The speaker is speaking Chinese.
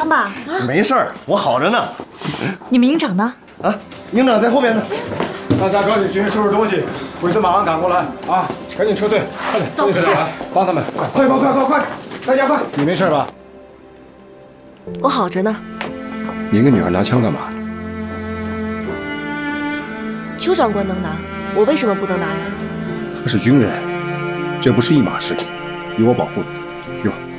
吧？ 没事儿，我好着呢。 你们营长呢？ 啊，营长在后边呢。 大家抓紧时间收拾东西，鬼子马上赶过来啊！赶紧撤退，快点，赶紧撤退，帮他们！ 快，大家快！ 你没事吧？ 我好着呢。 你一个女孩拿枪干嘛？ 邱长官能拿，我为什么不能拿呀？ 他是军人，这不是一码事，由我保护你。哟。